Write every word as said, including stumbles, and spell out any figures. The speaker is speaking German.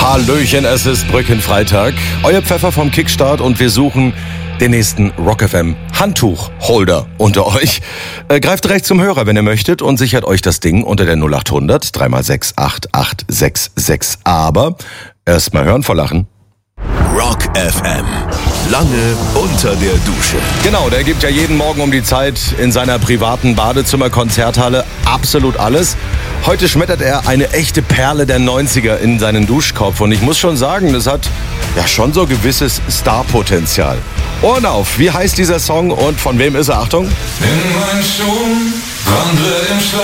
Hallöchen, es ist Brückenfreitag. Euer Pfeffer vom Kickstart und wir suchen den nächsten Rock F M Handtuchholder unter euch. Äh, greift direkt zum Hörer, wenn ihr möchtet, und sichert euch das Ding unter der null acht hundert drei mal sechs acht acht sechs sechs. Aber erst mal hören vor Lachen. Rock F M. Lange unter der Dusche. Genau, der gibt ja jeden Morgen um die Zeit in seiner privaten Badezimmer-Konzerthalle absolut alles. Heute schmettert er eine echte Perle der neunziger in seinen Duschkopf. Und ich muss schon sagen, das hat ja schon so gewisses Starpotenzial. Ohren auf, wie heißt dieser Song und von wem ist er? Achtung. In meinen Schuhen, wandle im Schlaf.